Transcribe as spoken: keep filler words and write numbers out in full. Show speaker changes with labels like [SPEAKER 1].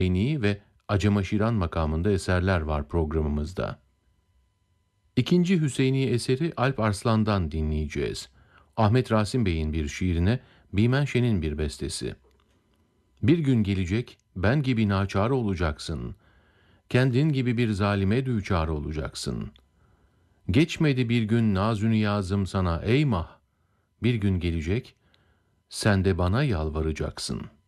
[SPEAKER 1] Hüseyini ve Acema Şiran makamında eserler var programımızda. İkinci Hüseyini eseri Alp Arslan'dan dinleyeceğiz. Ahmet Rasim Bey'in bir şiirine Bimen Şen'in bir bestesi. Bir gün gelecek, ben gibi naçar olacaksın. Kendin gibi bir zalime düçar olacaksın. Geçmedi bir gün nazünü yazım sana ey mah. Bir gün gelecek, sen de bana yalvaracaksın.''